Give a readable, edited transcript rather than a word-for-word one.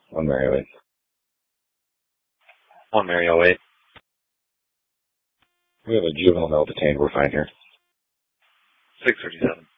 One Mary 08. One Mary 08. We have a juvenile male detained. We're fine here. 637.